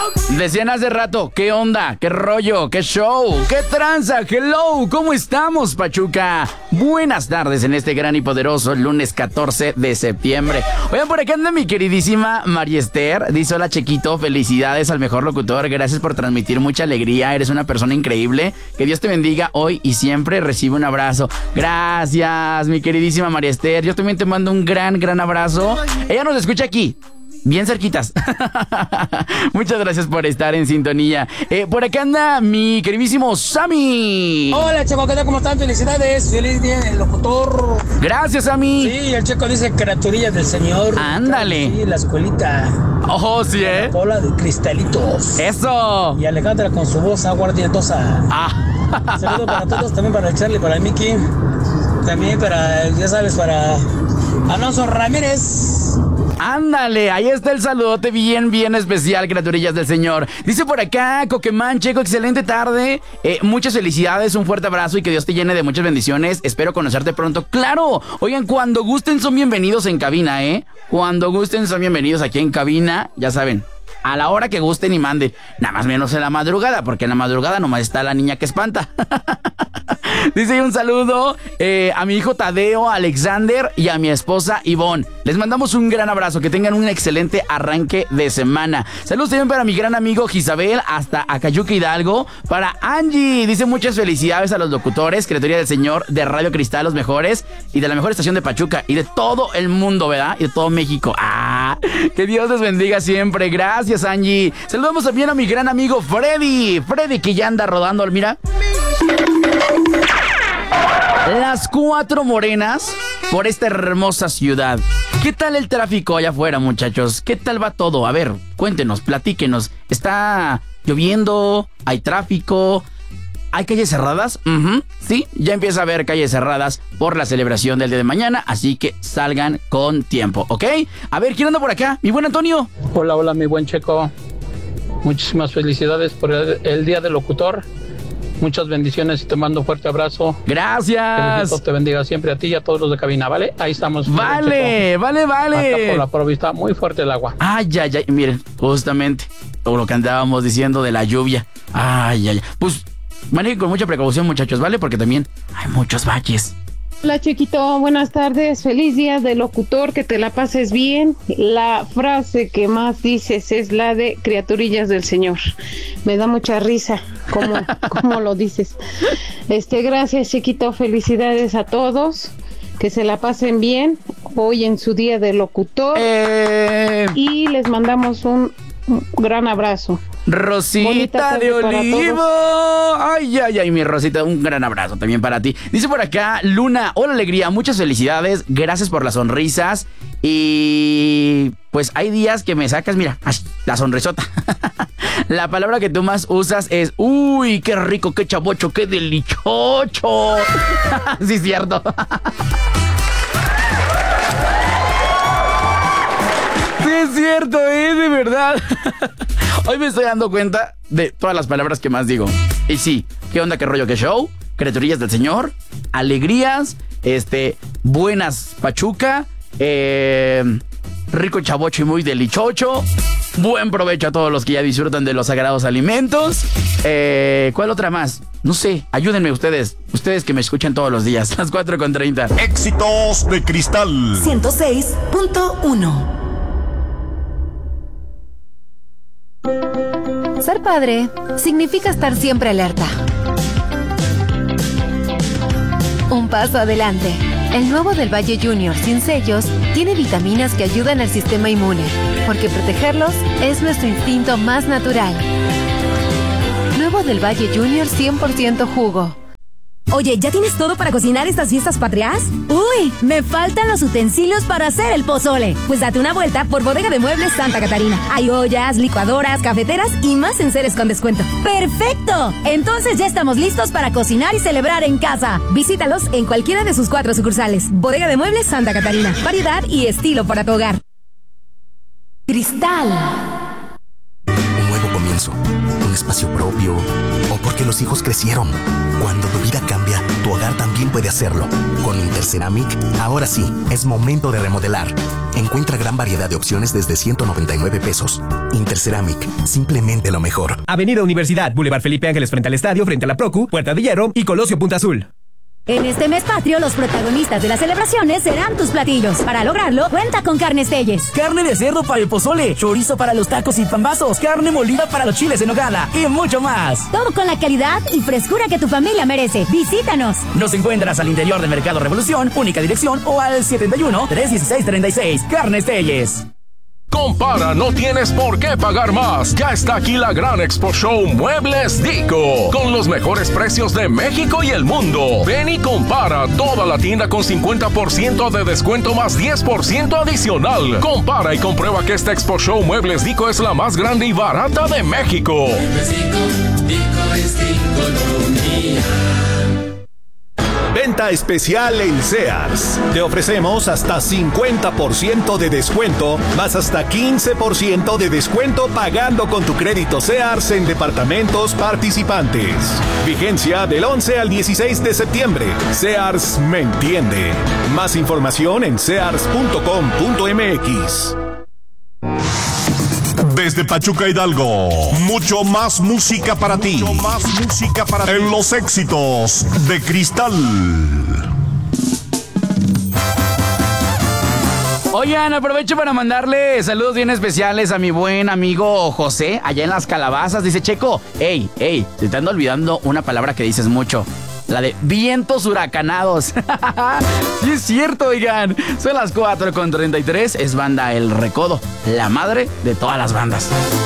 Decían hace rato, ¿qué onda? ¿Qué rollo? ¿Qué show? ¿Qué tranza? Hello, ¿cómo estamos, Pachuca? Buenas tardes en este gran y poderoso lunes 14 de septiembre. Oigan, por acá anda mi queridísima María Esther. Dice, hola, Chequito, felicidades al mejor locutor. Gracias por transmitir mucha alegría. Eres una persona increíble. Que Dios te bendiga hoy y siempre. Recibe un abrazo. Gracias, mi queridísima María Esther. Yo también te mando un gran abrazo. Ella nos escucha aquí, bien cerquitas. Muchas gracias por estar en sintonía. Por acá anda mi queridísimo Sammy. Hola, Checo, ¿qué tal? ¿Cómo están? Felicidades. Feliz día del locutor. Gracias, Sammy. Sí, el Checo dice criaturillas del Señor. Ándale. Sí, la escuelita. Oh, sí, La cola de cristalitos. Eso. Y Alejandra con su voz aguardientosa. Saludos para todos, también para el Charlie, para el Mickey. También para, ya sabes, para Alonso Ramírez. Ándale, ahí está el saludote bien especial, criaturillas del Señor. Dice por acá, Coquemán, Checo, excelente tarde. Muchas felicidades, un fuerte abrazo y que Dios te llene de muchas bendiciones. Espero conocerte pronto. ¡Claro! Oigan, cuando gusten son bienvenidos en cabina, Cuando gusten son bienvenidos aquí en cabina, ya saben. A la hora que gusten y manden. Nada más menos en la madrugada, porque en la madrugada nomás está la niña que espanta. Dice un saludo a mi hijo Tadeo, Alexander y a mi esposa Ivonne. Les mandamos un gran abrazo, que tengan un excelente arranque de semana. Saludos también para mi gran amigo Gisabel, hasta Acayuca, Hidalgo. Para Angie, dice muchas felicidades a los locutores, criaturía del Señor, de Radio Cristal, los mejores, y de la mejor estación de Pachuca, y de todo el mundo, ¿verdad? Y de todo México. Que Dios les bendiga siempre. Gracias, Angie. Saludamos también a mi gran amigo Freddy, que ya anda rodando, mira. Las 4 morenas por esta hermosa ciudad. ¿Qué tal el tráfico allá afuera, muchachos? ¿Qué tal va todo? A ver, cuéntenos, platíquenos. ¿Está lloviendo? ¿Hay tráfico? ¿Hay calles cerradas? Sí, ya empieza a haber calles cerradas por la celebración del día de mañana, así que salgan con tiempo, ¿ok? A ver, ¿quién anda por acá? Mi buen Antonio. Hola, mi buen Checo. Muchísimas felicidades por el Día del Locutor. Muchas bendiciones y te mando un fuerte abrazo. Gracias. Que Dios te bendiga siempre a ti y a todos los de cabina, ¿vale? Ahí estamos. Vale. Acá por la provista, muy fuerte el agua. Ay, miren, justamente todo lo que andábamos diciendo de la lluvia. Ay. Pues manejen con mucha precaución, muchachos, ¿vale? Porque también hay muchos valles. Hola, Chequito, buenas tardes, feliz día del locutor, que te la pases bien. La frase que más dices es la de criaturillas del Señor. Me da mucha risa como lo dices. Gracias, Chequito, felicidades a todos, que se la pasen bien hoy en su día del locutor. Y les mandamos un gran abrazo. Rosita de Olivo. Ay, mi Rosita, un gran abrazo también para ti. Dice por acá Luna, hola alegría, muchas felicidades, gracias por las sonrisas. Y pues hay días que me sacas, mira, la sonrisota. La palabra que tú más usas es, uy, qué rico, qué chavocho, qué delichocho. Sí, cierto. Sí, es cierto, de verdad. Hoy me estoy dando cuenta de todas las palabras que más digo. Y sí, ¿qué onda, qué rollo, qué show? Criaturillas del Señor, alegrías, buenas Pachuca, rico chavocho y muy delichocho. Buen provecho a todos los que ya disfrutan de los sagrados alimentos. ¿Cuál otra más? No sé, ayúdenme ustedes que me escuchan todos los días. Las 4:30. Éxitos de Cristal 106.1. Ser padre significa estar siempre alerta. Un paso adelante. El nuevo del Valle Junior sin sellos tiene vitaminas que ayudan al sistema inmune, porque protegerlos es nuestro instinto más natural. Nuevo del Valle Junior 100% jugo. Oye, ¿ya tienes todo para cocinar estas fiestas patrias? ¡Uy! Me faltan los utensilios para hacer el pozole. Pues date una vuelta por Bodega de Muebles Santa Catarina. Hay ollas, licuadoras, cafeteras y más enseres con descuento. ¡Perfecto! Entonces ya estamos listos para cocinar y celebrar en casa. Visítalos en cualquiera de sus 4 sucursales. Bodega de Muebles Santa Catarina. Variedad y estilo para tu hogar. Cristal. Un nuevo comienzo, un espacio propio, o porque los hijos crecieron. Cuando tu vida cambia, tu hogar también puede hacerlo. Con Interceramic, ahora sí, es momento de remodelar. Encuentra gran variedad de opciones desde 199 pesos. Interceramic, simplemente lo mejor. Avenida Universidad, Boulevard Felipe Ángeles frente al estadio, frente a la Procu, Puerta de Hierro y Colosio Punta Azul. En este mes patrio, los protagonistas de las celebraciones serán tus platillos. Para lograrlo, cuenta con Carnes Telles. Carne de cerdo para el pozole, chorizo para los tacos y pambazos, carne molida para los chiles en nogada y mucho más. Todo con la calidad y frescura que tu familia merece. Visítanos. Nos encuentras al interior de Mercado Revolución, única dirección, o al 71-316-36. Carnes Telles. Compara, no tienes por qué pagar más. Ya está aquí la gran Expo Show Muebles Dico, con los mejores precios de México y el mundo. Ven y compara toda la tienda con 50% de descuento más 10% adicional. Compara y comprueba que esta Expo Show Muebles Dico es la más grande y barata de México. Muebles Dico es Diconomía. Venta especial en Sears. Te ofrecemos hasta 50% de descuento, más hasta 15% de descuento pagando con tu crédito Sears en departamentos participantes. Vigencia del 11 al 16 de septiembre. Sears me entiende. Más información en sears.com.mx. Desde Pachuca, Hidalgo, mucho más música para ti. Mucho más música para ti. En los éxitos de Cristal. Oigan, aprovecho para mandarle saludos bien especiales a mi buen amigo José, allá en Las Calabazas. Dice, Checo, ey, te están olvidando una palabra que dices mucho. La de vientos huracanados. Sí es cierto, oigan. Son las 4:33. Es banda El Recodo, la madre de todas las bandas.